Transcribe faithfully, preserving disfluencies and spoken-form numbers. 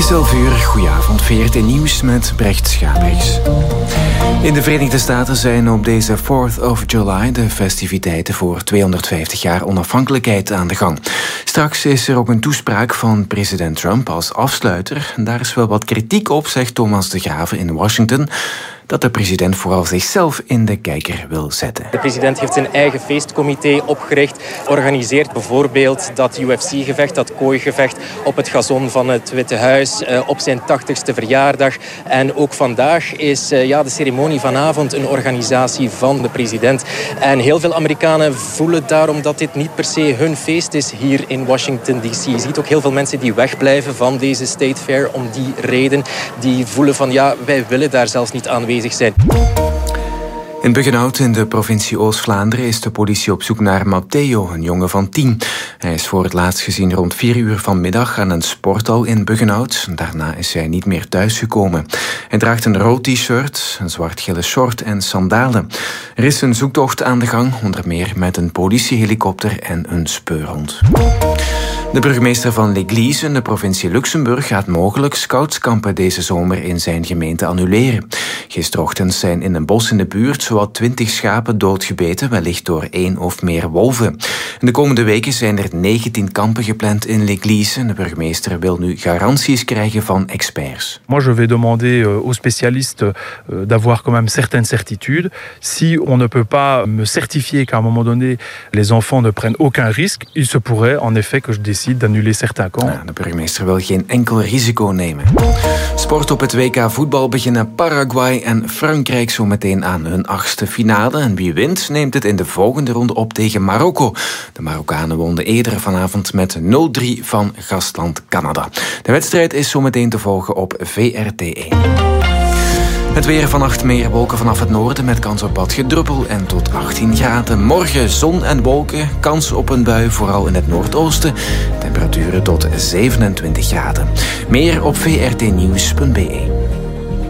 is elf uur, goedenavond, V R T Nieuws met Brecht Schabriks. In de Verenigde Staten zijn op deze fourth of July de festiviteiten voor tweehonderdvijftig jaar onafhankelijkheid aan de gang. Straks is er ook een toespraak van president Trump als afsluiter. Daar is wel wat kritiek op, zegt Thomas de Grave in Washington, dat de president vooral zichzelf in de kijker wil zetten. De president heeft zijn eigen feestcomité opgericht. Organiseert bijvoorbeeld dat U F C-gevecht, dat kooigevecht op het gazon van het Witte Huis uh, op zijn tachtigste verjaardag. En ook vandaag is uh, ja, de ceremonie vanavond een organisatie van de president. En heel veel Amerikanen voelen daarom dat dit niet per se hun feest is hier in Washington D C. Je ziet ook heel veel mensen die wegblijven van deze State Fair om die reden. Die voelen van ja, wij willen daar zelfs niet aanwezig zijn. In Buggenhout in de provincie Oost-Vlaanderen is de politie op zoek naar Matteo, een jongen van tien. Hij is voor het laatst gezien rond vier uur vanmiddag aan een sporthal in Buggenhout. Daarna is hij niet meer thuisgekomen. Hij draagt een rood t-shirt, een zwart-gele short en sandalen. Er is een zoektocht aan de gang, onder meer met een politiehelikopter en een speurhond. De burgemeester van L'Église in de provincie Luxemburg gaat mogelijk scoutskampen deze zomer in zijn gemeente annuleren. Gisterochtend zijn in een bos in de buurt zowat twintig schapen doodgebeten, wellicht door één of meer wolven. In de komende weken zijn er negentien kampen gepland in L'Église. De burgemeester wil nu garanties krijgen van experts. Moi, je vais demander aux spécialistes d'avoir quand même certaines certitudes. Si on ne peut pas me certifier qu'à un moment donné les enfants ne prennent aucun risque, il se pourrait en effet que je décide d'annuler certains camps. Ja, de burgemeester wil geen enkel risico nemen. Sport op het W K voetbal beginnen Paraguay en Frankrijk zo meteen aan hun achtste finale. En wie wint, neemt het in de volgende ronde op tegen Marokko. De Marokkanen wonnen eerder vanavond met nul drie van gastland Canada. De wedstrijd is zo meteen te volgen op V R T één. Het weer: vannacht meer wolken vanaf het noorden met kans op wat gedruppel en tot achttien graden. Morgen zon en wolken, kans op een bui, vooral in het noordoosten. Temperaturen tot zevenentwintig graden. Meer op v r t nieuws punt b e.